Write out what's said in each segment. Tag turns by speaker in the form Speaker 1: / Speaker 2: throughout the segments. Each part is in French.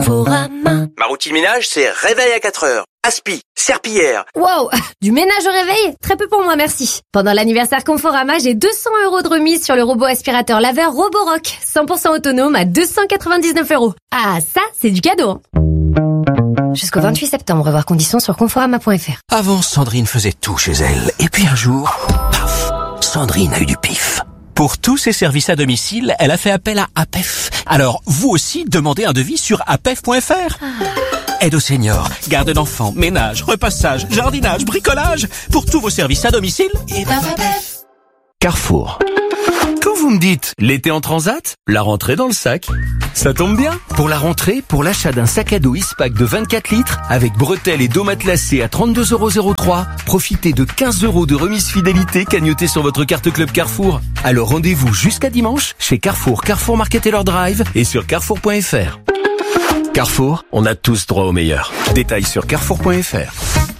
Speaker 1: Conforama.
Speaker 2: Ma routine ménage, c'est réveil à 4h, aspi, serpillière.
Speaker 1: Wow, du ménage au réveil? Très peu pour moi, merci. Pendant l'anniversaire Conforama, j'ai 200 € de remise sur le robot aspirateur laveur Roborock, 100% autonome à 299 €. Ah, ça, c'est du cadeau. Jusqu'au 28 septembre, voir conditions sur conforama.fr.
Speaker 3: Avant, Sandrine faisait tout chez elle. Et puis un jour, paf, Sandrine a eu du pif. Pour tous ses services à domicile, elle a fait appel à APEF. Alors, vous aussi, demandez un devis sur apef.fr. Aide aux seniors, garde d'enfants, ménage, repassage, jardinage, bricolage. Pour tous vos services à domicile, et ben APEF. Carrefour. Quand vous me dites l'été en transat, la rentrée dans le sac, ça tombe bien. Pour la rentrée, pour l'achat d'un sac à dos Ispac de 24 litres, avec bretelles et dos matelassés à 32,03 €, profitez de 15 € de remise fidélité cagnotée sur votre carte Club Carrefour. Alors rendez-vous jusqu'à dimanche chez Carrefour, Carrefour Market et leur drive et sur carrefour.fr. Carrefour, on a tous droit au meilleur. Détails sur carrefour.fr.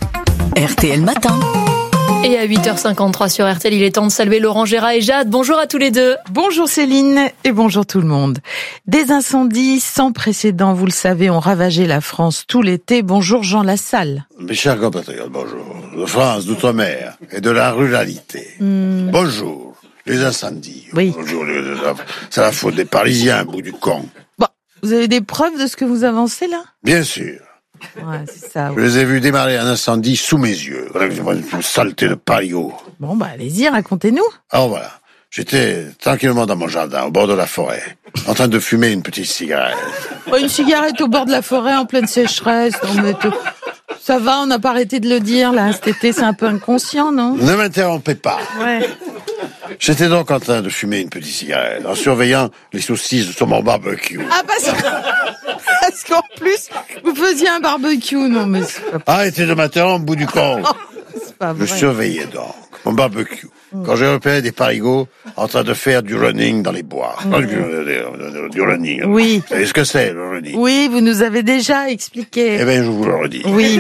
Speaker 4: RTL Matin.
Speaker 5: Et à 8h53 sur RTL, il est temps de saluer Laurent Gérard et Jade. Bonjour à tous les deux.
Speaker 6: Bonjour Céline et bonjour tout le monde. Des incendies sans précédent, vous le savez, ont ravagé la France tout l'été. Bonjour Jean Lassalle.
Speaker 7: Mes chers compatriotes, bonjour. De France, d'outre-mer et de la ruralité. Bonjour. Les incendies.
Speaker 6: Oui.
Speaker 7: Bonjour. C'est la faute des Parisiens, bout du con.
Speaker 6: Bon, vous avez des preuves de ce que vous avancez là?
Speaker 7: Bien sûr.
Speaker 6: Ouais, c'est ça.
Speaker 7: Je les ai vus démarrer un incendie sous mes yeux. Une saleté de parigot.
Speaker 6: Bon, bah allez-y, racontez-nous.
Speaker 7: Alors voilà. J'étais tranquillement dans mon jardin, au bord de la forêt, en train de fumer une petite cigarette.
Speaker 6: Une cigarette au bord de la forêt en pleine sécheresse. Non, mais ça va, on n'a pas arrêté de le dire là. Cet été, c'est un peu inconscient, non?
Speaker 7: Ne m'interrompez pas.
Speaker 6: Ouais.
Speaker 7: J'étais donc en train de fumer une petite cigarette, en surveillant les saucisses sur mon barbecue.
Speaker 6: Ah, parce qu'en plus, vous faisiez un barbecue, non mais c'est pas...
Speaker 7: Arrêtez de m'interrompre, bout du con.
Speaker 6: C'est pas
Speaker 7: Je
Speaker 6: vrai.
Speaker 7: surveillais donc mon barbecue. Quand j'ai repéré des parigots en train de faire du running dans les bois. Du running.
Speaker 6: Oui.
Speaker 7: Vous savez ce que c'est, le running?
Speaker 6: Oui, vous nous avez déjà expliqué.
Speaker 7: Eh bien, je vous le redis.
Speaker 6: Oui.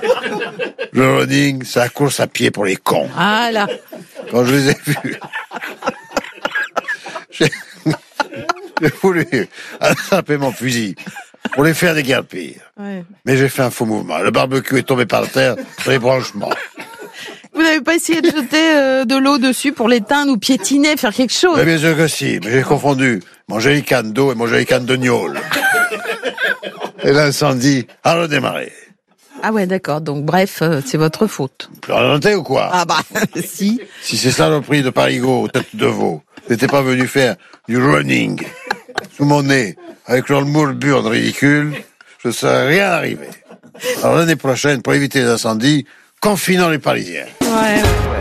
Speaker 7: Le running, c'est la course à pied pour les cons.
Speaker 6: Ah là.
Speaker 7: Quand je les ai vus, j'ai voulu attraper mon fusil pour les faire déguerpir.
Speaker 6: Ouais.
Speaker 7: Mais j'ai fait un faux mouvement. Le barbecue est tombé par terre sur les branchements.
Speaker 6: Vous n'avez pas essayé de jeter de l'eau dessus pour l'éteindre ou piétiner, faire quelque chose?
Speaker 7: Mais bien sûr que si, mais j'ai confondu mon jerrycan d'eau et mon jerrycan de gnôle. Et l'incendie a redémarré.
Speaker 6: Ah ouais, d'accord. Donc bref, c'est votre faute.
Speaker 7: Plus rien noté ou quoi?
Speaker 6: Ah bah, si.
Speaker 7: Si ces saloperies de parigots, tête de veau, n'étaient pas venus faire du running sous mon nez avec leur moule-burne ridicule, je ne serais rien arrivé. Alors l'année prochaine, pour éviter les incendies, confinons les Parisiens.
Speaker 6: Ouais.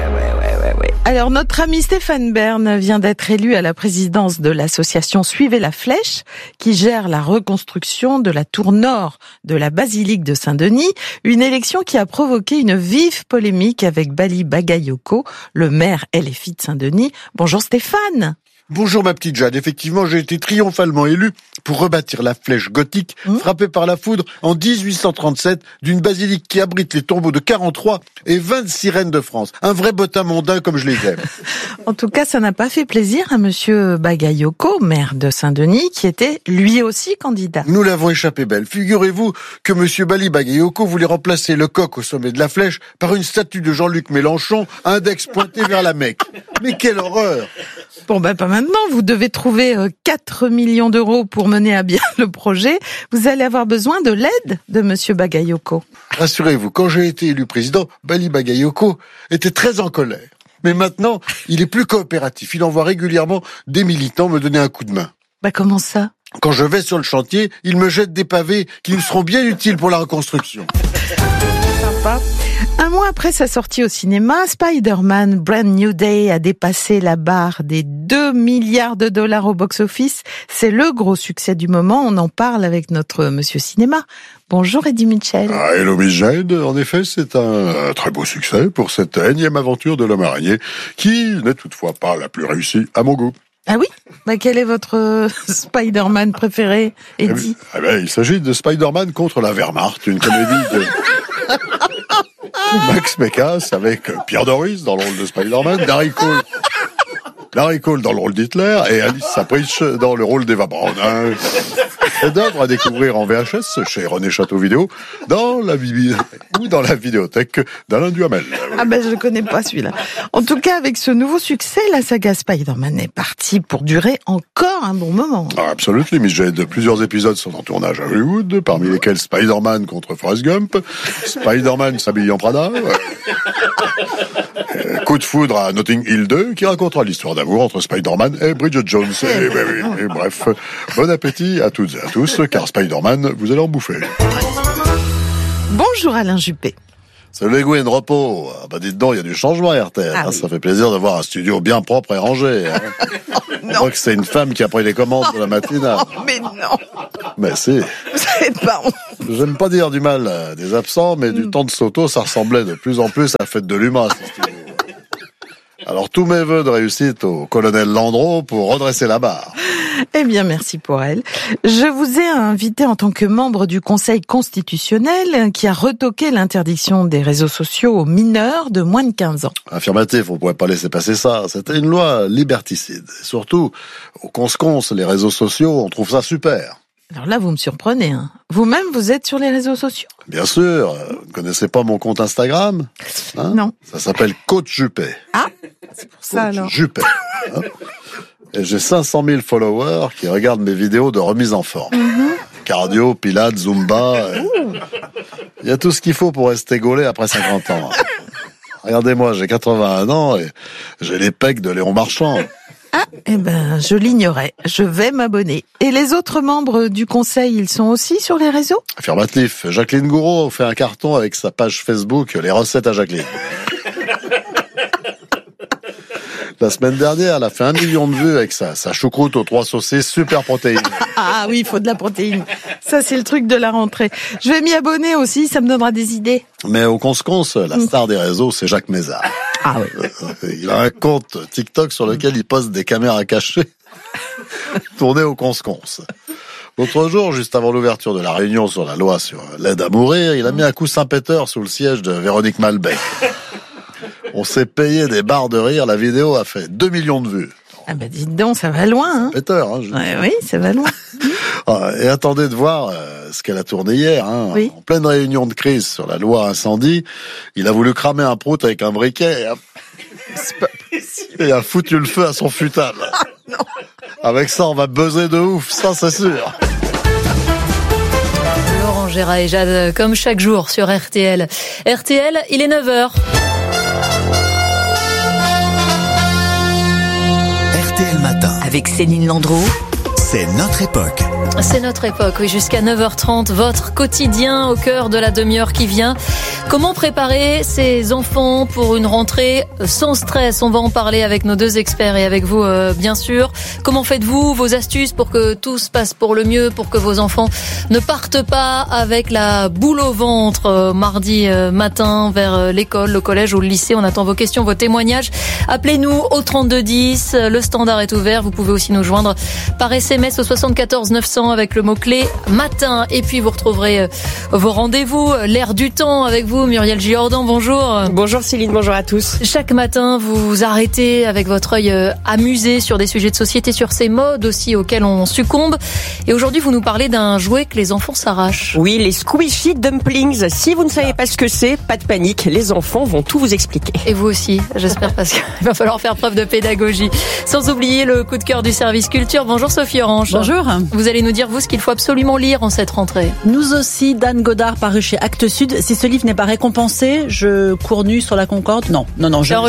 Speaker 6: Alors, notre ami Stéphane Bern vient d'être élu à la présidence de l'association Suivez la Flèche, qui gère la reconstruction de la tour nord de la basilique de Saint-Denis. Une élection qui a provoqué une vive polémique avec Bali Bagayoko, le maire LFI de Saint-Denis. Bonjour Stéphane.
Speaker 8: Bonjour ma petite Jade, effectivement j'ai été triomphalement élu pour rebâtir la flèche gothique frappée par la foudre en 1837 d'une basilique qui abrite les tombeaux de 43 et 26 reines de France. Un vrai bottin mondain comme je les aime.
Speaker 6: En tout cas, ça n'a pas fait plaisir à monsieur Bagayoko, maire de Saint-Denis, qui était lui aussi candidat.
Speaker 8: Nous l'avons échappé belle. Figurez-vous que monsieur Bali Bagayoko voulait remplacer le coq au sommet de la flèche par une statue de Jean-Luc Mélenchon, index pointé vers la Mecque. Mais quelle horreur!
Speaker 6: Bon, ben pas maintenant. Vous devez trouver 4 millions d'euros pour mener à bien le projet. Vous allez avoir besoin de l'aide de monsieur Bagayoko.
Speaker 8: Rassurez-vous, quand j'ai été élu président, Bali Bagayoko était très en colère. Mais maintenant, il est plus coopératif. Il envoie régulièrement des militants me donner un coup de main.
Speaker 6: Bah comment ça?
Speaker 8: Quand je vais sur le chantier, il me jette des pavés qui nous seront bien utiles pour la reconstruction.
Speaker 6: Sympa. Un mois après sa sortie au cinéma, Spider-Man Brand New Day a dépassé la barre des 2 milliards de dollars au box-office. C'est le gros succès du moment. On en parle avec notre monsieur cinéma. Bonjour Eddie Mitchell.
Speaker 8: Ah, hello Miss Jade. En effet, c'est un très beau succès pour cette énième aventure de l'homme araignée qui n'est toutefois pas la plus réussie à mon goût.
Speaker 6: Ah oui? Bah, quel est votre Spider-Man préféré, Eddie?
Speaker 8: Il s'agit de Spider-Man contre la Wehrmacht, une comédie de Max Mekas avec Pierre Doris dans le rôle de Spider-Man, Larry Cole dans le rôle d'Hitler et Alice Sapritch dans le rôle d'Eva Braun. chef-d'œuvre à découvrir en VHS chez René Château Vidéo dans la vidéothèque d'Alain Duhamel.
Speaker 6: Ah ben, je ne connais pas celui-là. En tout cas, avec ce nouveau succès, la saga Spider-Man est partie pour durer encore un bon moment.
Speaker 8: Ah, absolument. Plusieurs épisodes sont en tournage à Hollywood, parmi lesquels Spider-Man contre Forrest Gump, Spider-Man s'habille en Prada, Coup de foudre à Notting Hill 2, qui racontera l'histoire d'amour entre Spider-Man et Bridget Jones. Et bref, bon appétit à toutes et à tous, car Spider-Man, vous allez en bouffer.
Speaker 6: Bonjour Alain Juppé.
Speaker 8: Salut les Gwen, repos. Bah dites donc, il y a du changement à RTL.
Speaker 6: Oui.
Speaker 8: Ça fait plaisir de voir un studio bien propre et rangé. On voit que c'est une femme qui a pris les commandes de la matinale.
Speaker 6: Oh, mais non.
Speaker 8: Mais si.
Speaker 6: Vous avez pas honte.
Speaker 8: J'aime pas dire du mal des absents, mais du temps de Soto, ça ressemblait de plus en plus à la fête de l'humain, ce studio. Alors tous mes vœux de réussite au colonel Landreau pour redresser la barre.
Speaker 6: Eh bien, merci pour elle. Je vous ai invité en tant que membre du Conseil constitutionnel qui a retoqué l'interdiction des réseaux sociaux aux mineurs de moins de 15 ans.
Speaker 8: Affirmatif, on pourrait pas laisser passer ça. C'était une loi liberticide. Et surtout, au consconce, les réseaux sociaux, on trouve ça super.
Speaker 6: Alors là, vous me surprenez. Hein. Vous-même, vous êtes sur les réseaux sociaux?
Speaker 8: Bien sûr. Vous ne connaissez pas mon compte Instagram?
Speaker 6: Non.
Speaker 8: Ça s'appelle Coach Juppé.
Speaker 6: Ah, c'est pour ça
Speaker 8: Coach
Speaker 6: alors.
Speaker 8: Juppé. Et j'ai 500 000 followers qui regardent mes vidéos de remise en forme. Cardio, pilates, zumba. Il y a tout ce qu'il faut pour rester gaulé après 50 ans. Regardez-moi, j'ai 81 ans et j'ai les pecs de Léon Marchand.
Speaker 6: Ah, eh ben, je l'ignorais. Je vais m'abonner. Et les autres membres du Conseil, ils sont aussi sur les réseaux?
Speaker 8: Affirmatif. Jacqueline Gouraud fait un carton avec sa page Facebook, les recettes à Jacqueline. La semaine dernière, elle a fait 1 million de vues avec sa choucroute aux 3 saucisses super protéines.
Speaker 6: Ah oui, il faut de la protéine. Ça, c'est le truc de la rentrée. Je vais m'y abonner aussi, ça me donnera des idées.
Speaker 8: Mais au consconce, la star des réseaux, c'est Jacques Mézard.
Speaker 6: Ah oui.
Speaker 8: Il a un compte TikTok sur lequel il poste des caméras cachées tournées au consconce. L'autre jour, juste avant l'ouverture de la réunion sur la loi sur l'aide à mourir, il a mis un coup Saint-Péter sous le siège de Véronique Malbec. On s'est payé des barres de rire, la vidéo a fait 2 millions de vues.
Speaker 6: Ah bah dites donc, ça va loin. Hein.
Speaker 8: Peter,
Speaker 6: Oui, ça va loin.
Speaker 8: Et attendez de voir ce qu'elle a tourné hier.
Speaker 6: Oui.
Speaker 8: En pleine réunion de crise sur la loi incendie, il a voulu cramer un prout avec un briquet. C'est pas possible. Et a foutu le feu à son futal.
Speaker 6: Non.
Speaker 8: Avec ça, on va buzzer de ouf, ça c'est sûr.
Speaker 5: Laurent Gérard et Jade, comme chaque jour sur RTL. RTL, il est 9h.
Speaker 3: RTL Matin,
Speaker 4: Avec Céline Landreau.
Speaker 3: c'est notre époque.
Speaker 5: C'est notre époque, oui, jusqu'à 9h30, votre quotidien au cœur de la demi-heure qui vient. Comment préparer ses enfants pour une rentrée sans stress? On va en parler avec nos deux experts et avec vous, bien sûr. Comment faites-vous vos astuces pour que tout se passe pour le mieux, pour que vos enfants ne partent pas avec la boule au ventre mardi matin vers l'école, le collège ou le lycée? On attend vos questions, vos témoignages. Appelez-nous au 3210, le standard est ouvert. Vous pouvez aussi nous joindre par SMS au 74 900 avec le mot-clé matin. Et puis vous retrouverez vos rendez-vous, l'air du temps avec vous, Muriel Giordan, bonjour.
Speaker 9: Bonjour Céline, bonjour à tous.
Speaker 5: Chaque matin, vous vous arrêtez avec votre œil amusé sur des sujets de société, sur ces modes aussi auxquels on succombe. Et aujourd'hui, vous nous parlez d'un jouet que les enfants s'arrachent.
Speaker 9: Oui, les squishy dumplings. Si vous ne savez pas ce que c'est, pas de panique, les enfants vont tout vous expliquer.
Speaker 5: Et vous aussi, j'espère, parce qu'il va falloir faire preuve de pédagogie. Sans oublier le coup de cœur du service culture. Bonjour Sophie Orange.
Speaker 10: Bonjour.
Speaker 5: Vous allez nous dire, vous, ce qu'il faut absolument lire en cette rentrée.
Speaker 10: Nous aussi, d'Anne Godard, paru chez Actes Sud. Si ce livre n'est pas récompensé, je cours nu sur la Concorde. Non, je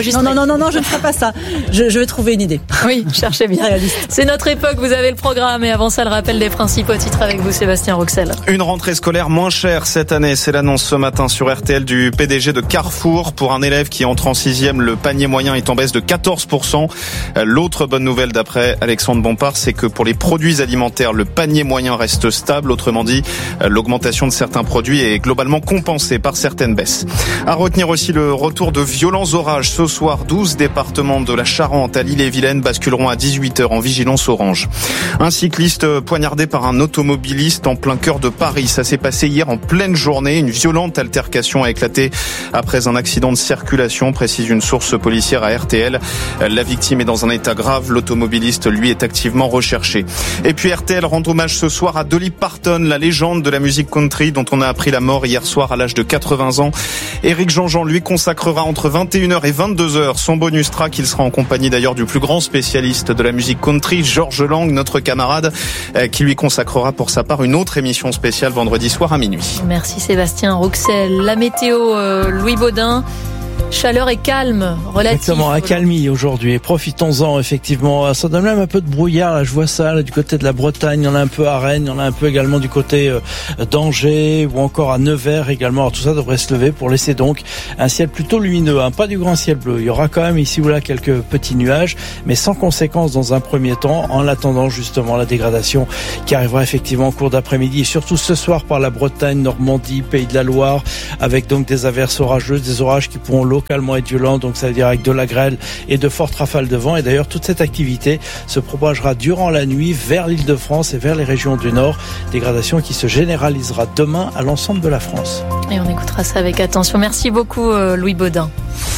Speaker 10: ne ferai pas ça. Je vais trouver une idée.
Speaker 5: Oui, cherchez bien.
Speaker 10: Réaliste.
Speaker 5: C'est notre époque, vous avez le programme. Et avant ça, le rappel des principaux titres avec vous, Sébastien Roxel.
Speaker 11: Une rentrée scolaire moins chère cette année. C'est l'annonce ce matin sur RTL du PDG de Carrefour. Pour un élève qui entre en 6e, le panier moyen est en baisse de 14%. L'autre bonne nouvelle d'après Alexandre Bompard, c'est que pour les produits alimentaires, le panier moyen reste stable. Autrement dit, l'augmentation de certains produits est globalement compensée par certaines baisses. À retenir aussi le retour de violents orages. Ce soir, 12 départements de la Charente à l'Ille-et-Vilaine basculeront à 18h en vigilance orange. Un cycliste poignardé par un automobiliste en plein cœur de Paris. Ça s'est passé hier en pleine journée. Une violente altercation a éclaté après un accident de circulation, précise une source policière à RTL. La victime est dans un état grave. L'automobiliste, lui, est activement recherché. Et puis RTL rend hommage ce soir à Dolly Parton, la légende de la musique country dont on a appris la mort hier soir à l'âge de 80 ans. Éric Jean-Jean lui consacrera entre 21h et 22h son bonus track. Il sera en compagnie d'ailleurs du plus grand spécialiste de la musique country, Georges Lang, notre camarade, qui lui consacrera pour sa part une autre émission spéciale vendredi soir à minuit.
Speaker 5: Merci Sébastien Rouxel. La météo, Louis Baudin. Chaleur et calme, relatif.
Speaker 12: Exactement, accalmie aujourd'hui. Profitons-en, effectivement. Ça donne même un peu de brouillard. Là, je vois ça, là, du côté de la Bretagne. Il y en a un peu à Rennes. Il y en a un peu également du côté d'Angers ou encore à Nevers également. Alors, tout ça devrait se lever pour laisser donc un ciel plutôt lumineux, hein. Pas du grand ciel bleu. Il y aura quand même ici ou là quelques petits nuages, mais sans conséquence dans un premier temps, en attendant justement la dégradation qui arrivera effectivement en cours d'après-midi et surtout ce soir par la Bretagne, Normandie, Pays de la Loire, avec donc des averses orageuses, des orages qui pourront localement être violents, donc ça veut dire avec de la grêle et de fortes rafales de vent. Et d'ailleurs, toute cette activité se propagera durant la nuit vers l'Île-de-France et vers les régions du Nord. Dégradation qui se généralisera demain à l'ensemble de la France.
Speaker 5: Et on écoutera ça avec attention. Merci beaucoup, Louis Baudin.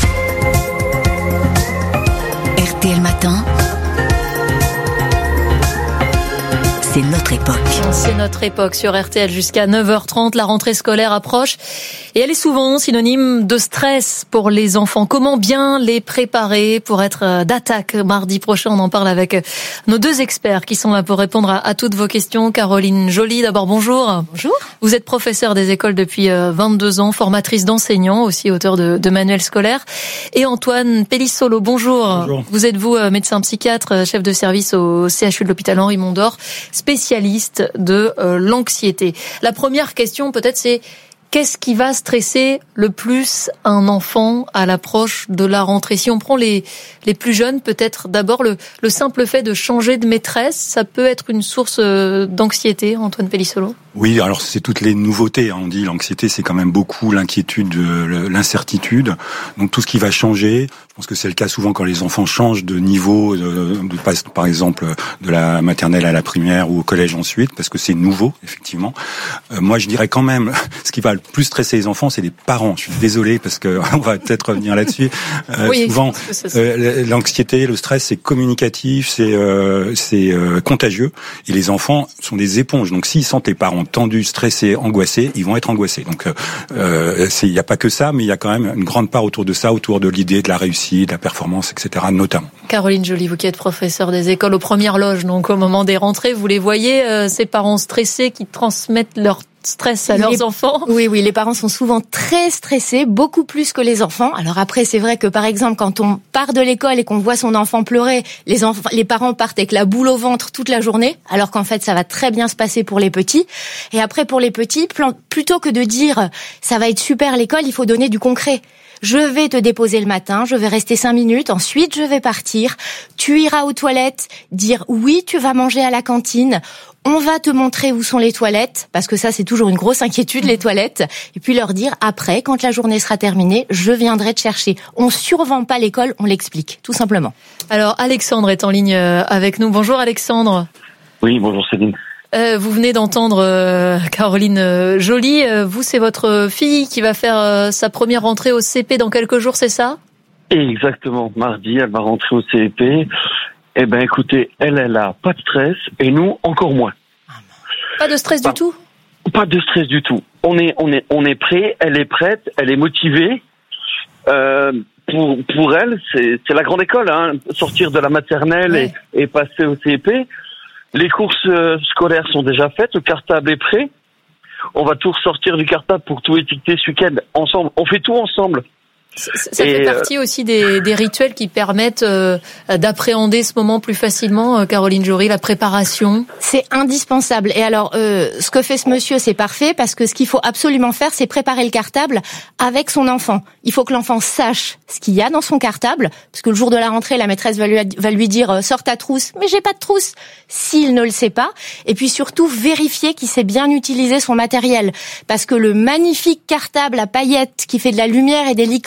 Speaker 4: RTL Matin. C'est notre époque.
Speaker 5: C'est notre époque sur RTL jusqu'à 9h30. La rentrée scolaire approche et elle est souvent synonyme de stress pour les enfants. Comment bien les préparer pour être d'attaque mardi prochain? On en parle avec nos deux experts qui sont là pour répondre à toutes vos questions. Caroline Joly, d'abord bonjour.
Speaker 1: Bonjour.
Speaker 5: Vous êtes professeure des écoles depuis 22 ans, formatrice d'enseignants, aussi auteur de manuels scolaires. Et Antoine Pellissolo, bonjour.
Speaker 12: Bonjour.
Speaker 5: Vous êtes médecin psychiatre, chef de service au CHU de l'hôpital Henri Mondor, spécialiste de l'anxiété. La première question peut-être c'est qu'est-ce qui va stresser le plus un enfant à l'approche de la rentrée? Si on prend les plus jeunes, peut-être d'abord le simple fait de changer de maîtresse, ça peut être une source d'anxiété, Antoine Pellissolo?
Speaker 13: Oui, alors c'est toutes les nouveautés. On dit l'anxiété, c'est quand même beaucoup l'inquiétude, l'incertitude. Donc tout ce qui va changer, je pense que c'est le cas souvent quand les enfants changent de niveau, par exemple de la maternelle à la primaire ou au collège ensuite, parce que c'est nouveau, effectivement. Moi, je dirais quand même, ce qui va le plus stresser les enfants, c'est les parents. Je suis désolé parce que on va peut-être revenir là-dessus.
Speaker 5: Oui,
Speaker 13: souvent, l'anxiété, le stress, c'est communicatif, c'est contagieux, et les enfants sont des éponges. Donc s'ils sentent les parents tendus, stressés, angoissés, ils vont être angoissés. Donc il n'y a pas que ça, mais il y a quand même une grande part autour de ça, autour de l'idée de la réussite, de la performance, etc. notamment.
Speaker 5: Caroline Joly, vous qui êtes professeure des écoles aux premières loges, donc au moment des rentrées, vous les voyez, ces parents stressés qui transmettent leur stress à leurs enfants?
Speaker 1: Oui, les parents sont souvent très stressés, beaucoup plus que les enfants. Alors après, c'est vrai que par exemple, quand on part de l'école et qu'on voit son enfant pleurer, les parents partent avec la boule au ventre toute la journée, alors qu'en fait, ça va très bien se passer pour les petits. Et après, pour les petits, plutôt que de dire « ça va être super l'école », il faut donner du concret. Je vais te déposer le matin, je vais rester 5 minutes, ensuite je vais partir, tu iras aux toilettes, dire oui, tu vas manger à la cantine, on va te montrer où sont les toilettes, parce que ça c'est toujours une grosse inquiétude, les toilettes, et puis leur dire après, quand la journée sera terminée, je viendrai te chercher. On survend pas l'école, on l'explique, tout simplement.
Speaker 5: Alors Alexandre est en ligne avec nous. Bonjour Alexandre.
Speaker 14: Oui, bonjour Céline.
Speaker 5: Vous venez d'entendre Caroline Joly. Vous, c'est votre fille qui va faire sa première rentrée au CP dans quelques jours, c'est ça?
Speaker 14: Exactement. Mardi, elle va rentrer au CP. Eh ben, écoutez, elle a pas de stress et nous encore moins.
Speaker 5: Pas de stress du tout?
Speaker 14: Pas de stress du tout. On est prêt. Elle est prête. Elle est motivée. Pour elle, c'est la grande école, hein. Sortir de la maternelle et passer au CP. Les courses scolaires sont déjà faites, le cartable est prêt. On va tout ressortir du cartable pour tout étiqueter ce week-end ensemble. On fait tout ensemble.
Speaker 5: Ça fait partie aussi des rituels qui permettent d'appréhender ce moment plus facilement, Caroline Joly, la préparation.
Speaker 1: C'est indispensable. Et alors, ce que fait ce monsieur, c'est parfait, parce que ce qu'il faut absolument faire, c'est préparer le cartable avec son enfant. Il faut que l'enfant sache ce qu'il y a dans son cartable, parce que le jour de la rentrée, la maîtresse va lui dire « sors ta trousse ». Mais j'ai pas de trousse, s'il ne le sait pas. Et puis surtout, vérifier qu'il sait bien utiliser son matériel. Parce que le magnifique cartable à paillettes qui fait de la lumière et des licornes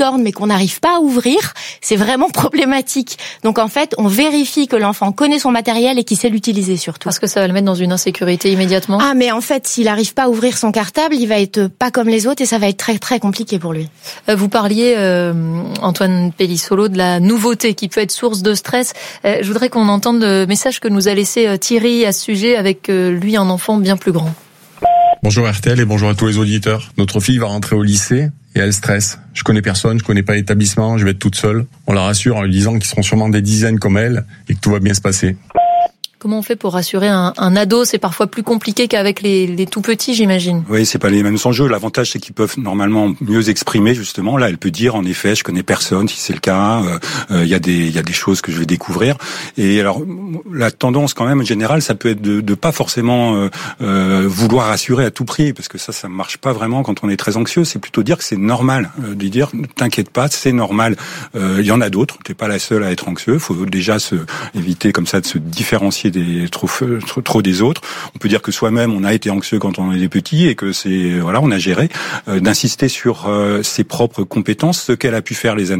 Speaker 15: licorne mais qu'on n'arrive pas à ouvrir, c'est vraiment problématique. Donc en fait, on vérifie que l'enfant connaît son matériel et qu'il sait l'utiliser surtout.
Speaker 5: Parce que ça va le mettre dans une insécurité immédiatement.
Speaker 15: Ah mais en fait, s'il n'arrive pas à ouvrir son cartable, il va être pas comme les autres et ça va être très très compliqué pour lui.
Speaker 5: Vous parliez, Antoine Pellissolo, de la nouveauté qui peut être source de stress. Je voudrais qu'on entende le message que nous a laissé Thierry à ce sujet avec lui un enfant bien plus grand.
Speaker 16: Bonjour RTL et bonjour à tous les auditeurs. Notre fille va rentrer au lycée et elle stresse. Je connais personne, je connais pas l'établissement, je vais être toute seule. On la rassure en lui disant qu'ils seront sûrement des dizaines comme elle et que tout va bien se passer.
Speaker 5: Comment on fait pour rassurer un ado? C'est parfois plus compliqué qu'avec les tout petits, j'imagine.
Speaker 13: Oui, c'est pas les mêmes enjeux. L'avantage, c'est qu'ils peuvent normalement mieux exprimer, justement. Là, elle peut dire, en effet, je connais personne, si c'est le cas. Il y a des choses que je vais découvrir. Et alors, la tendance, quand même, générale, ça peut être de pas forcément vouloir rassurer à tout prix, parce que ça marche pas vraiment quand on est très anxieux. C'est plutôt dire que c'est normal, de dire, t'inquiète pas, c'est normal. Il y en a d'autres. T'es pas la seule à être anxieux. Faut déjà éviter comme ça de se différencier trop des autres. On peut dire que soi-même on a été anxieux quand on était petit et que on a géré, d'insister sur ses propres compétences, ce qu'elle a pu faire les années